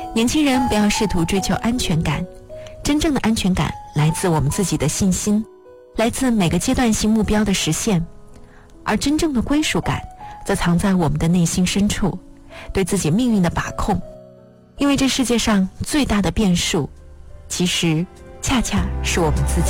年轻人不要试图追求安全感，真正的安全感来自我们自己的信心，来自每个阶段性目标的实现，而真正的归属感则藏在我们的内心深处，对自己命运的把控。因为这世界上最大的变数，其实恰恰是我们自己。